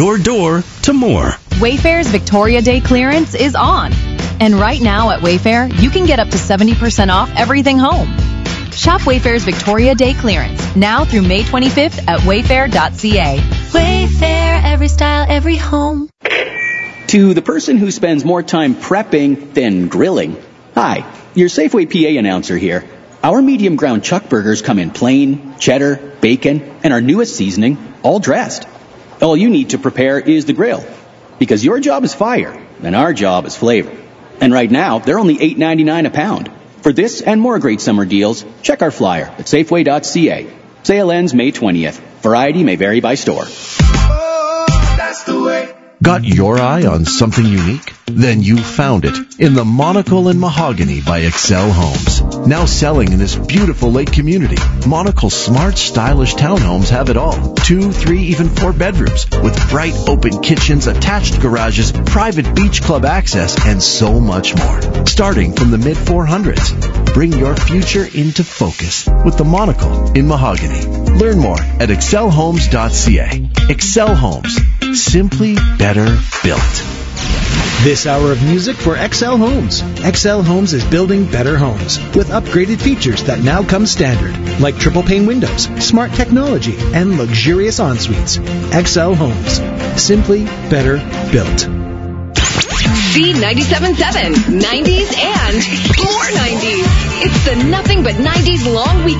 your door to more. Wayfair's Victoria Day clearance is on. And right now at Wayfair, you can get up to 70% off everything home. Shop Wayfair's Victoria Day clearance now through May 25th at wayfair.ca. Wayfair, every style, every home. To the person who spends more time prepping than grilling, hi, your Safeway PA announcer here. Our medium ground chuck burgers come in plain, cheddar, bacon, and our newest seasoning, all dressed. All you need to prepare is the grill, because your job is fire, and our job is flavor. And right now, they're only $8.99 a pound. For this and more great summer deals, check our flyer at Safeway.ca. Sale ends May 20th. Variety may vary by store. Oh, that's the way. Got your eye on something unique? Then you found it in the Monocle and Mahogany by Excel Homes. Now selling in this beautiful lake community, Monocle's smart, stylish townhomes have it all. 2, 3, even 4 bedrooms with bright open kitchens, attached garages, private beach club access, and so much more. Starting from the mid-400s. Bring your future into focus with the Monocle in Mahogany. Learn more at excelhomes.ca. Excel Homes. Simply better built. This hour of music for XL Homes. XL Homes is building better homes with upgraded features that now come standard, like triple pane windows, smart technology, and luxurious ensuites. XL Homes. Simply better built. B97.7, 90s and more 90s. It's the Nothing But 90s long weekend.